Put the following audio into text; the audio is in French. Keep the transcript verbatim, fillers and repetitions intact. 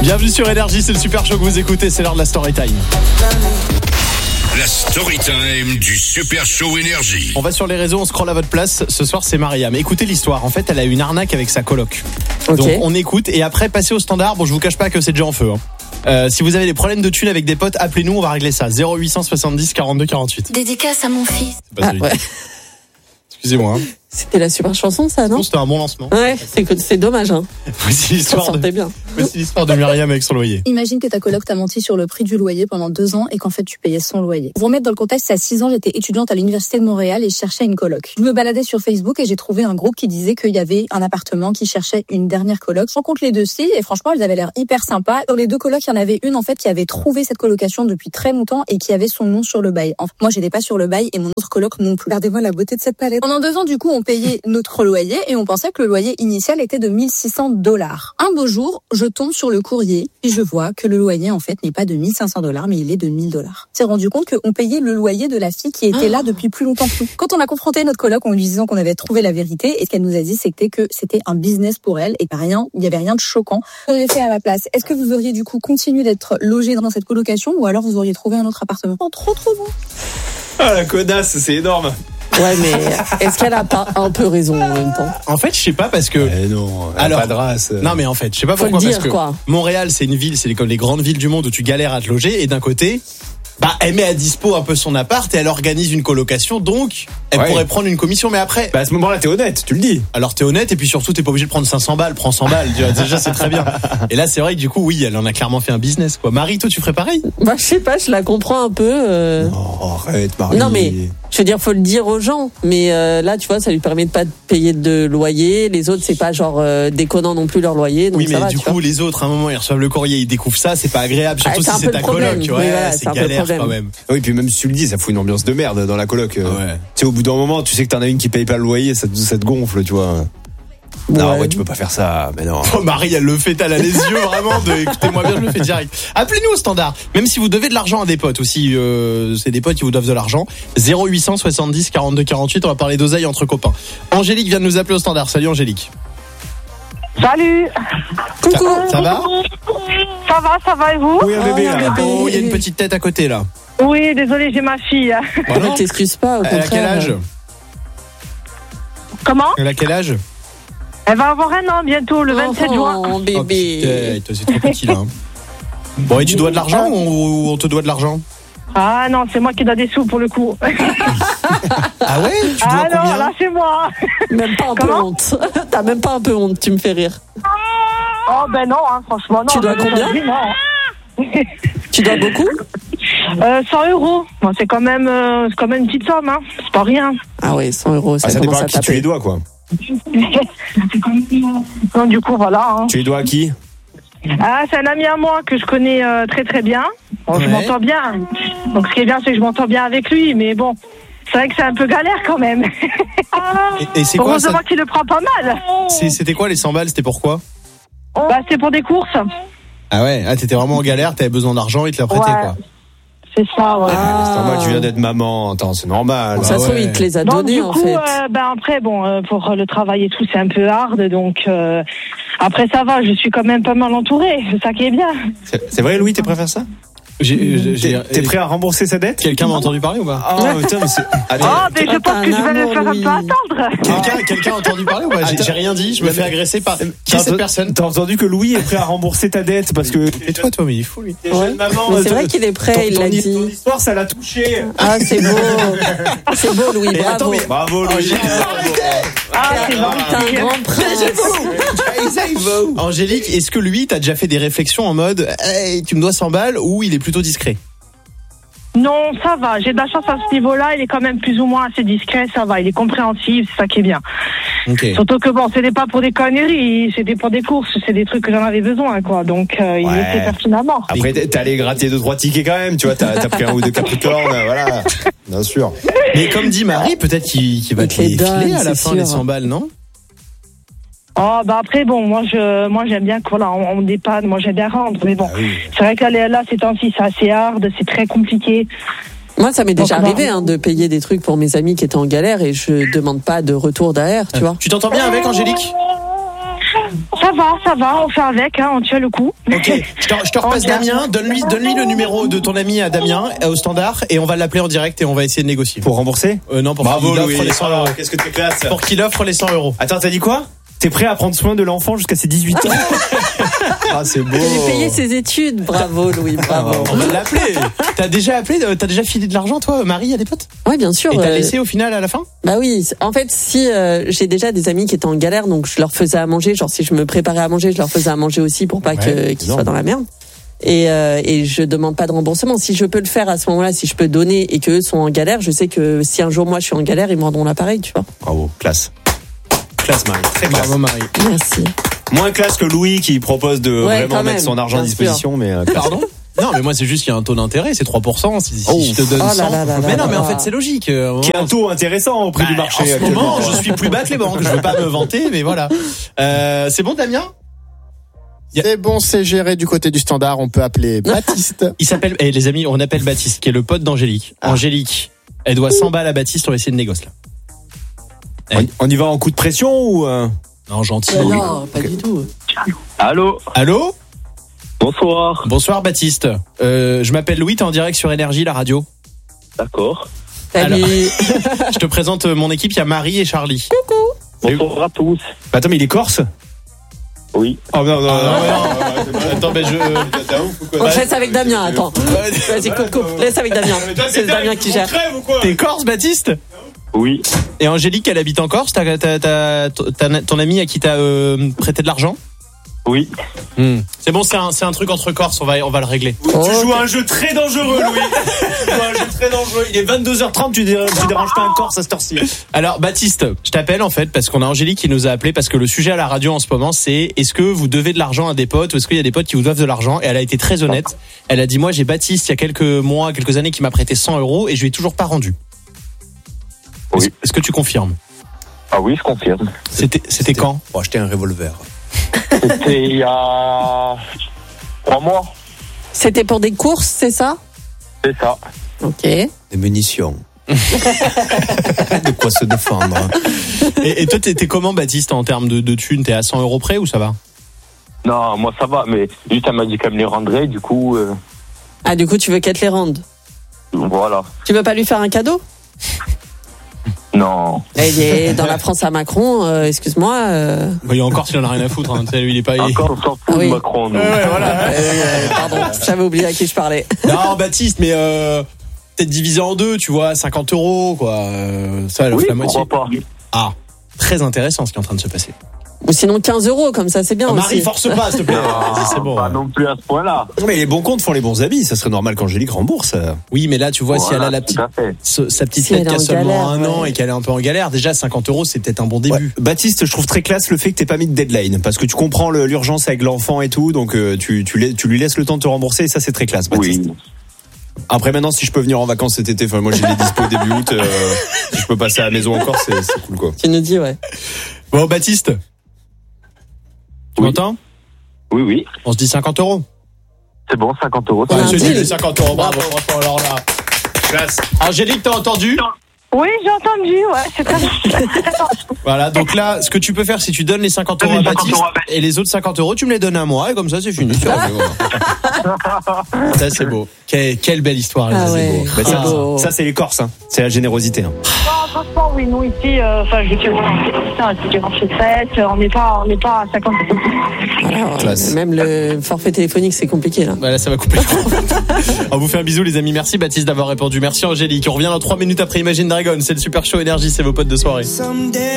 Bienvenue sur Énergie, c'est le Super Show que vous écoutez, c'est l'heure de la Story Time. La Story Time du Super Show Énergie. On va sur les réseaux, on scrolle à votre place. Ce soir, c'est Mariam. Écoutez l'histoire. En fait, elle a eu une arnaque avec sa coloc. Okay. Donc, on écoute et après, passez au standard. Bon, je vous cache pas que c'est déjà en feu. Hein. Euh, si vous avez des problèmes de thunes avec des potes, appelez-nous, on va régler ça. zéro huit cent soixante-dix quarante-deux quarante-huit. Dédicace à mon fils. C'est pas Ah, ouais. Excusez-moi. Hein. C'était la super chanson, ça, non? Bon, c'était un bon lancement. Ouais, c'est, c'est dommage, hein. Voici l'histoire, Ça sortait de... bien. Voici l'histoire de Myriam avec son loyer. Imagine que ta coloc t'a menti sur le prix du loyer pendant deux ans et qu'en fait tu payais son loyer. Pour vous remettre dans le contexte, à six ans, j'étais étudiante à l'université de Montréal et je cherchais une coloc. Je me baladais sur Facebook et j'ai trouvé un groupe qui disait qu'il y avait un appartement qui cherchait une dernière coloc. Je rencontre les deux filles et franchement, elles avaient l'air hyper sympas. Dans les deux colocs, il y en avait une en fait qui avait trouvé cette colocation depuis très longtemps et qui avait son nom sur le bail. Enfin, moi, j'étais pas sur le bail et mon autre coloc non plus. Regardez-moi la beauté de cette palette. Pendant deux ans, du coup, on payait notre loyer et on pensait que le loyer initial était de mille six cents dollars. Un beau jour, je tombe sur le courrier et je vois que le loyer en fait n'est pas de mille cinq cents dollars mais il est de mille dollars. On s'est rendu compte qu'on payait le loyer de la fille qui était là depuis plus longtemps que nous. Quand on a confronté notre coloc en lui disant qu'on avait trouvé la vérité, et ce qu'elle nous a dit c'était que c'était un business pour elle et rien, il y avait rien de choquant. J'aurais fait à ma place. Est-ce que vous auriez du coup continué d'être logé dans cette colocation ou alors vous auriez trouvé un autre appartement? Oh, trop trop bon. Ah la connasse, c'est énorme. Ouais, mais est-ce qu'elle a pas un peu raison en même temps? En fait, je sais pas parce que. Eh non, elle Alors, a pas de race. Non, mais en fait, je sais pas Faut pourquoi. le dire, parce que quoi. Montréal, c'est une ville, c'est comme les grandes villes du monde où tu galères à te loger. Et d'un côté, bah, elle met à dispo un peu son appart et elle organise une colocation. Donc, elle Ouais. pourrait prendre une commission. Mais après, Bah à ce moment-là, t'es honnête, tu le dis. alors t'es honnête et puis surtout, t'es pas obligé de prendre cinq cents balles. Prends cent balles. Tu vois, déjà, c'est très bien. Et là, c'est vrai que du coup, oui, elle en a clairement fait un business, quoi. Marie, toi, tu ferais pareil? Bah, je sais pas, je la comprends un peu. Euh... Oh, arrête, Marie. Non, mais je veux dire, faut le dire aux gens. Mais euh, là, tu vois, ça lui permet de pas payer de loyer. Les autres, c'est pas genre euh, déconnant non plus leur loyer. Donc Oui, mais ça va, du tu coup, vois. les autres, à un moment, ils reçoivent le courrier, ils découvrent ça, c'est pas agréable. Surtout Ah, c'est si un c'est peu ta le problème. coloc, ouais, Oui, voilà, c'est c'est un peu le galère problème. quand même. Oui, puis même si tu le dis, ça fout une ambiance de merde dans la coloc. Ouais. Tu sais, au bout d'un moment, tu sais que t'en as une qui paye pas le loyer, ça te, ça te gonfle, tu vois. Non, Ouais. ouais, tu peux pas faire ça, mais non. Oh, Marie, elle le fait, elle a les yeux vraiment de écoutez-moi bien, je le fais direct. Appelez-nous au standard, même si vous devez de l'argent à des potes aussi, euh, c'est des potes qui vous doivent de l'argent. zéro huit cent soixante-dix quarante-deux quarante-huit, on va parler d'oseille entre copains. Angélique vient de nous appeler au standard. Salut Angélique. Salut. Coucou. Ça, ça va? Ça va, ça va et vous? Oui, un bébé, Oh, là. bébé. Oh, il y a une petite tête à côté là. Oui, désolé, j'ai ma fille. Bah Ne non. t'excuse pas, au Elle a contraire. quel âge? Comment? Elle a quel âge? Elle va avoir un an bientôt, le vingt-sept juin. Oh, bébé. Oh, putain, c'est trop petit là. hein. Bon, et tu dois de l'argent ou on te doit de l'argent? Ah non, c'est moi qui donne des sous pour le coup. Ah ouais? Tu dois Ah non, combien? là c'est moi. Même pas un peu Comment honte. T'as même pas un peu honte, tu me fais rire. Oh ben non, hein, franchement non. Tu dois combien? Non. Tu dois beaucoup? Euh, cent euros. Bon, c'est quand même, euh, c'est quand même une petite somme, hein. C'est pas rien. Ah ouais, cent euros, ça Ah, ça dépend commence à à qui tu taper. les dois, quoi. Donc du coup voilà. Hein. Tu les dois à qui? Ah, c'est un ami à moi que je connais euh, très très bien. Bon, je Ouais. m'entends bien. Donc ce qui est bien, c'est que je m'entends bien avec lui, mais bon, c'est vrai que c'est un peu galère quand même. Et, et c'est quoi ça? Heureusement qu'il le prend pas mal. C'est- C'était quoi les cent balles? C'était pourquoi? Bah c'est pour des courses. Ah ouais, ah, t'étais vraiment en galère, t'avais besoin d'argent, il te l'a prêté Ouais. quoi. C'est ça, ouais. Ah. C'est normal, tu viens d'être maman. Attends, c'est normal. De toute façon, ouais. il te les a Donc donnés du en coup, fait. euh, ben après, bon, euh, pour le travail et tout, c'est un peu hard, donc euh, après ça va, je suis quand même pas mal entourée, c'est ça qui est bien. C'est c'est vrai, Louis, t'es prêt à faire ça? J'ai- j'ai- j'ai- T'es t'es prêt à rembourser sa dette? Quelqu'un m'a entendu parler ou pas? Oh putain, mais c'est. Attends. Oh, mais je t'as pense un que je vais le amour, faire un Louis. peu attendre. Quelqu'un quelqu'un a entendu parler ou pas? J'ai Attends. j'ai rien dit, je me fais agresser par. Qui est T'as cette ent- personne? T'as entendu que Louis est prêt à rembourser ta dette parce que. Et toi, toi, mais il est fou lui. T'es Ouais. jeune maman, Mais c'est ton- vrai qu'il est prêt, ton- il ton l'a hi- dit. Ton histoire, ça l'a touché. Ah, c'est beau. C'est beau, Louis, Et bravo. attends, mais- Bravo, Oh, Louis. j'ai- Ah, c'est bon. T'es un grand prince. Angélique, est-ce que lui, t'as déjà fait des réflexions en mode hey, tu me dois cent balles ou il est plutôt discret? Non, ça va, j'ai de la chance à ce niveau-là, il est quand même plus ou moins assez discret, ça va, il est compréhensif, c'est ça qui est bien. Ok. Surtout que bon, c'était pas pour des conneries, c'était pour des courses, c'est des trucs que j'en avais besoin, quoi, donc euh, il Ouais. était pertinemment. Après, t'es t'es allé gratter deux, trois tickets quand même, tu vois, t'as t'as pris un ou deux Capricorne, voilà. Bien sûr. Mais comme dit Marie, peut-être qu'il qu'il va Il te te les les filer donne, à la c'est fin les sûr. cent balles, non? Oh, bah après, bon, moi, je, moi, j'aime bien que, voilà, on, on me dépanne, moi, j'aime bien rendre, mais bon. Ah oui. C'est vrai que là, là, ces temps-ci, c'est assez hard, c'est très compliqué. Moi, ça m'est déjà Donc, arrivé bah, hein, de payer des trucs pour mes amis qui étaient en galère et je demande pas de retour derrière, tu vois. Tu t'entends bien avec Angélique? Ça va, ça va, on fait avec, hein, on tient le coup. Ok, je te, je te repasse Damien, donne-lui, donne-lui le numéro de ton ami à Damien, euh, au standard, et on va l'appeler en direct et on va essayer de négocier. Pour rembourser? Euh, non, pour Bravo, qu'il offre Louis. les cent euros. Qu'est-ce que t'es classe? Pour qu'il offre les cent euros. Attends, t'as dit quoi? T'es prêt à prendre soin de l'enfant jusqu'à ses dix-huit ans? Ah, c'est beau. J'ai payé ses études. Bravo, Louis, bravo. On va l'appeler. T'as déjà appelé, euh, t'as déjà filé de l'argent, toi, Marie, à des potes? Ouais, bien sûr. Et t'as euh, laissé au final à la fin? Bah oui. En fait, si euh, j'ai déjà des amis qui étaient en galère, donc je leur faisais à manger. Genre, si je me préparais à manger, je leur faisais à manger aussi pour pas Ouais, que, qu'ils non. soient dans la merde. Et, euh, et je demande pas de remboursement. Si je peux le faire à ce moment-là, si je peux donner et qu'eux sont en galère, je sais que si un jour moi je suis en galère, ils me rendront l'appareil, tu vois. Bravo, classe. Classe, Marie. Très classe. Bravo, Marie. Merci. Moins classe que Louis qui propose de Ouais, vraiment quand mettre même, son argent à bien disposition, mais euh, classe. Pardon? Non, mais moi, c'est juste qu'il y a un taux d'intérêt, c'est trois pour cent. Si, si Oh. je te donne Oh là cent. là là mais là non, mais là. en fait, c'est logique. Euh, Qui est un taux intéressant au prix Bah, du marché. en ce actuellement. moment, je suis plus bas que les banques. Je veux pas me vanter, mais voilà. Euh, c'est bon, Damien? C'est bon, c'est géré du côté du standard. On peut appeler Baptiste. Il s'appelle, eh, les amis, on appelle Baptiste, qui est le pote d'Angélique. Ah. Angélique, elle doit cent balles à Baptiste, on va essayer de négocier là. On, on y va en coup de pression ou euh... Non, gentil. Bah non, pas du tout. Allô, Allô? bonsoir. Bonsoir, Baptiste. Euh, je m'appelle Louis, t'es en direct sur Énergie, la radio. D'accord. Salut. Je te présente mon équipe, il y a Marie et Charlie. Bonsoir à tous. Bah, attends, mais il est corse? Oui. Oh non, non, non. Ah, non, non. Attends, ben je... On laisse avec Damien, attends. Vas-y, coupe, coupe. Laisse avec Damien. C'est Damien qui gère. T'es corse, Baptiste? Oui. Et Angélique, elle habite en Corse, t'as, t'as, t'as, t'as ton ami à qui t'as euh, prêté de l'argent? Oui. Hmm. C'est bon, c'est un, c'est un truc entre Corse, on va, on va le régler. Tu joues à un jeu très dangereux, Louis. Tu joues à un jeu très dangereux. Il est vingt-deux heures trente, tu déranges, tu déranges pas un Corse à cette heure-ci. Alors, Baptiste, je t'appelle en fait parce qu'on a Angélique qui nous a appelé parce que le sujet à la radio en ce moment, c'est est-ce que vous devez de l'argent à des potes ou est-ce qu'il y a des potes qui vous doivent de l'argent? Et elle a été très honnête. Elle a dit, moi, j'ai Baptiste il y a quelques mois, quelques années qui m'a prêté cent euros et je lui ai toujours pas rendu. Oui. Est-ce, est-ce que tu confirmes? Ah oui, je confirme. C'était, c'était quand? Pour acheter un revolver. C'était il y a trois mois. C'était pour des courses, c'est ça? C'est ça. Ok. Des munitions. De quoi se défendre. Et, et toi, t'es, t'es comment, Baptiste, en termes de, de thunes? T'es à cent euros près ou ça va? Non, moi ça va, mais juste elle m'a dit qu'elle me les rendrait, du coup, euh, Ah, du coup, tu veux qu'elle te les rende? voilà. Tu veux pas lui faire un cadeau? Non. Il est dans la France à Macron, euh, excuse-moi. Euh... Bah, il y a encore s'il en a rien à foutre. Hein. Tu sais, lui, il est pas. il- Encore on s'en fout Ah oui. de Macron, nous. Ouais, ouais, voilà. Euh, pardon, j'avais oublié à qui je parlais. Non, Baptiste, mais euh, peut-être divisé en deux, tu vois, cinquante euros, quoi. Euh, ça, elle offre Oui, la moitié. pourquoi pas. Ah, très intéressant ce qui est en train de se passer. Ou sinon quinze euros, comme ça, c'est bien Ah, Marie, aussi. force pas, s'il te plaît. Vas-y, c'est bon. Pas non plus à ce point-là. Mais les bons comptes font les bons habits. Ça serait normal qu'Angélique rembourse. Oui, mais là, tu vois, si elle a la petite, tout à fait. ce- sa petite Si tête elle est qui a en seulement galère, un an ouais. et qu'elle est un peu en galère, déjà cinquante euros, c'est peut-être un bon début. Ouais. Baptiste, je trouve très classe le fait que t'aies pas mis de deadline. Parce que tu comprends le- l'urgence avec l'enfant et tout. Donc, euh, tu, tu, lai- tu lui laisses le temps de te rembourser et ça, c'est très classe, Baptiste. Oui. Après, maintenant, si je peux venir en vacances cet été, enfin, moi, j'ai les dispo début août, euh, si je peux passer à la maison encore, c'est, c'est cool, quoi. Tu nous dis, ouais. Bon, Baptiste, tu Oui. m'entends? Oui, oui. On se dit cinquante euros. C'est bon, cinquante euros. Ouais, Ouais, un c'est deal. nul, les cinquante euros, bravo, franchement, alors là. Classe. Angélique, t'as entendu? Oui, j'ai entendu, ouais, c'est très bien. Voilà, donc là, ce que tu peux faire, c'est que tu donnes les cinquante euros à Baptiste et les autres cinquante euros, tu me les donnes à moi et comme ça, c'est fini. C'est réglé, voilà. Ça, c'est beau. Quelle, quelle belle histoire, les Ah amis. ouais. Bah, ça, Ah beau. ça, c'est les Corses, hein. C'est la générosité, hein. Non, franchement, oui, nous ici, euh, enfin, je veux dire, putain, c'est du marché de fête, on n'est pas, on n'est pas à cinquante euros. Voilà, Classe. même le forfait téléphonique, c'est compliqué, là. Bah là, ça va couper. On vous fait un bisou, les amis. Merci, Baptiste, d'avoir répondu. Merci, Angélique. On revient dans trois minutes après Imagine Dragon. C'est le Super Show Énergie. C'est vos potes de soirée.